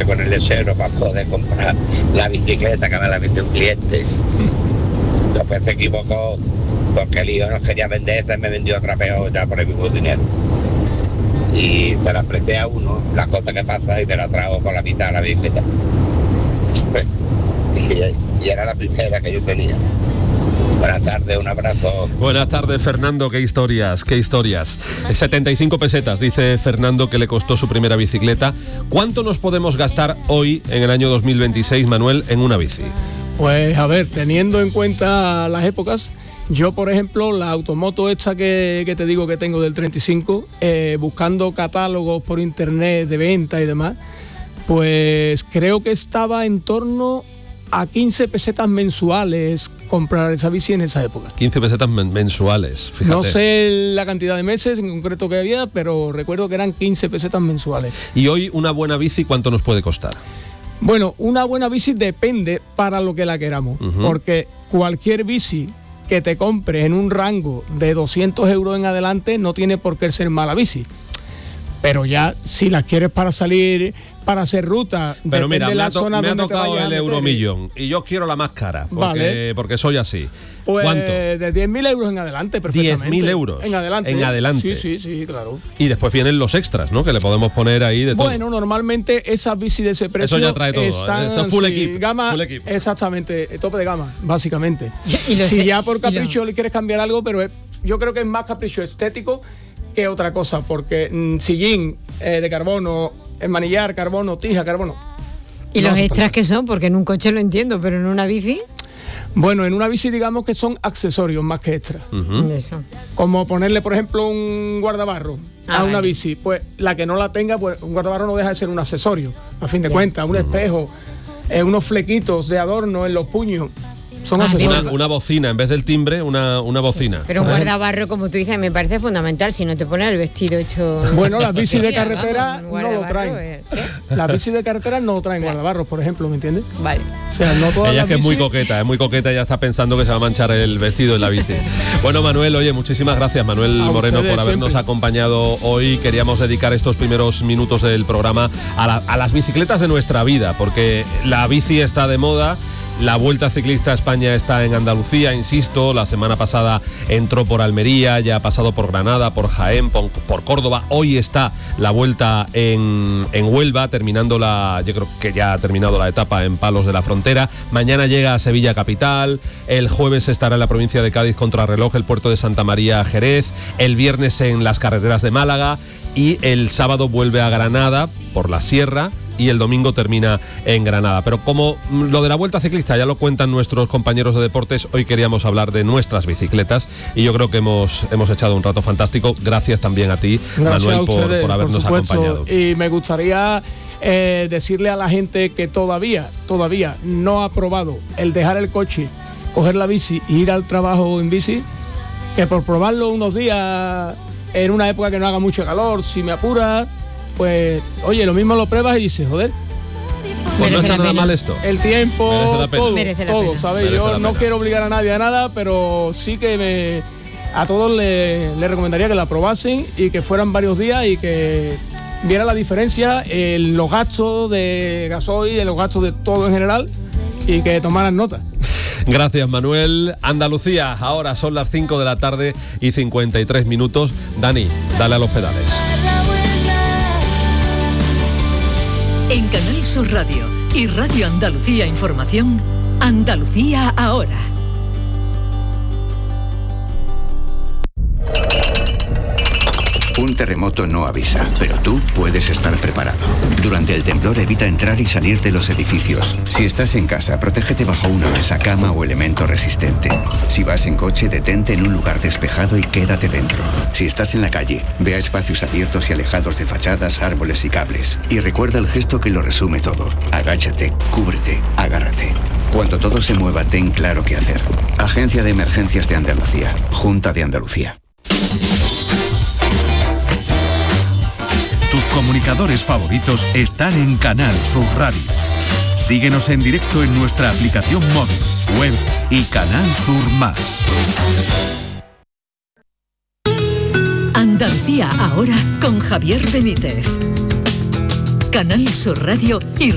con el deseo para poder comprar la bicicleta que me la vendió un cliente. Después se equivocó porque el hijo no quería vender, se me vendió otra peor ya por el mismo dinero. Y se la presté a uno, las cosas que pasa, y me la trago por la mitad de la bicicleta. Y era la primera que yo tenía. Buenas tardes, un abrazo. Buenas tardes, Fernando, qué historias. 75 pesetas, dice Fernando, que le costó su primera bicicleta. ¿Cuánto nos podemos gastar hoy, en el año 2026, Manuel, en una bici? Pues a ver, teniendo en cuenta las épocas, yo por ejemplo, la automoto esta que te digo que tengo del 35, buscando catálogos por internet de venta y demás, pues creo que estaba en torno a 15 pesetas mensuales comprar esa bici en esa época. 15 pesetas mensuales, fíjate. No sé la cantidad de meses en concreto que había, pero recuerdo que eran 15 pesetas mensuales. ¿Y hoy una buena bici cuánto nos puede costar? Bueno, una buena bici depende para lo que la queramos, porque cualquier bici que te compres en un rango de 200 euros en adelante no tiene por qué ser mala bici. Pero ya, si las quieres para salir, para hacer ruta, pero depende de la zona donde te vayas a meter. Me ha tocado el euromillón y yo quiero la más cara, porque soy así. Pues ¿cuánto? De 10.000 euros en adelante, perfectamente. 10.000 euros en adelante. En adelante. Sí, claro. Y después vienen los extras, ¿no? Que le podemos poner ahí de todo. Bueno, normalmente esas bicis de ese precio eso ya trae todo, están, eso full equip. Gama, full equip. Exactamente, tope de gama, básicamente. Si ya por capricho le quieres cambiar algo, pero yo creo que es más capricho estético que otra cosa, porque sillín de carbono, manillar, carbono, tija, carbono. ¿Y los extras qué son? Porque en un coche lo entiendo, pero en una bici... Bueno, en una bici digamos que son accesorios más que extras. Eso. Como ponerle, por ejemplo, un guardabarro a una bici. Pues la que no la tenga, pues un guardabarro no deja de ser un accesorio, a fin de cuentas, un espejo, unos flequitos de adorno en los puños. Son accesorios. Una bocina, en vez del timbre, una bocina. Pero un guardabarro, como tú dices, me parece fundamental. Si no te pones el vestido hecho... Bueno, las bicis de carretera no lo traen. Las bicis de carretera no traen guardabarros, por ejemplo, ¿me entiendes? Vale. O sea, no todas ella las es que bicis... es muy coqueta, ya está pensando que se va a manchar el vestido en la bici. Bueno, Manuel, oye, muchísimas gracias, Manuel Moreno, por habernos siempre acompañado hoy. Queríamos dedicar estos primeros minutos del programa a las bicicletas de nuestra vida, porque la bici está de moda. La Vuelta Ciclista a España está en Andalucía, insisto, la semana pasada entró por Almería, ya ha pasado por Granada, por Jaén, por Córdoba. Hoy está la Vuelta en Huelva, yo creo que ya ha terminado la etapa en Palos de la Frontera. Mañana llega a Sevilla capital, el jueves estará en la provincia de Cádiz contrarreloj, el puerto de Santa María, Jerez, el viernes en las carreteras de Málaga y el sábado vuelve a Granada por la Sierra y el domingo termina en Granada. Pero como lo de la Vuelta Ciclista ya lo cuentan nuestros compañeros de deportes, hoy queríamos hablar de nuestras bicicletas y yo creo que hemos echado un rato fantástico. Gracias también a ti, gracias Manuel, a ustedes, por habernos acompañado. Y me gustaría decirle a la gente que todavía no ha probado el dejar el coche, coger la bici e ir al trabajo en bici, que por probarlo unos días en una época que no haga mucho calor, si me apura, pues oye, lo mismo lo pruebas y dices, joder, pues no está nada mal esto. El tiempo, todo, ¿sabes? Yo no quiero obligar a nadie a nada, pero sí que a todos les recomendaría que la probasen y que fueran varios días y que vieran la diferencia en los gastos de gasoil, en los gastos de todo en general y que tomaran nota. Gracias, Manuel. Andalucía, ahora son las 5 de la tarde y 53 minutos. Dani, dale a los pedales. En Canal Sur Radio y Radio Andalucía Información, Andalucía ahora. Un terremoto no avisa, pero tú puedes estar preparado. Durante el temblor evita entrar y salir de los edificios. Si estás en casa, protégete bajo una mesa, cama o elemento resistente. Si vas en coche, detente en un lugar despejado y quédate dentro. Si estás en la calle, ve a espacios abiertos y alejados de fachadas, árboles y cables. Y recuerda el gesto que lo resume todo. Agáchate, cúbrete, agárrate. Cuando todo se mueva, ten claro qué hacer. Agencia de Emergencias de Andalucía. Junta de Andalucía. Tus comunicadores favoritos están en Canal Sur Radio. Síguenos en directo en nuestra aplicación móvil, web y Canal Sur Más. Andalucía ahora con Javier Benítez. Canal Sur Radio y